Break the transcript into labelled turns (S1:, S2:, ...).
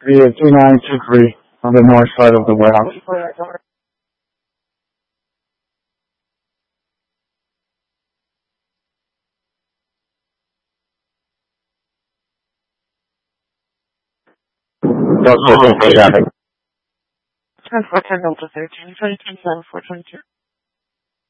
S1: via 2923 on the north side of the warehouse. That's what we're traffic.
S2: 10 410 Delta 13, 2027 422.